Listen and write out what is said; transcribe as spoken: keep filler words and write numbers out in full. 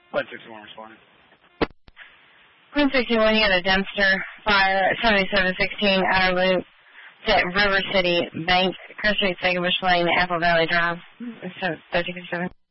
one sixty-one responding. one sixty-one, you had a dumpster fire at seventy-seven sixteen Outer Loop to River City Bank, Crest Street, Sagambush Lane, Apple Valley Drive. So thirty fifty-seven.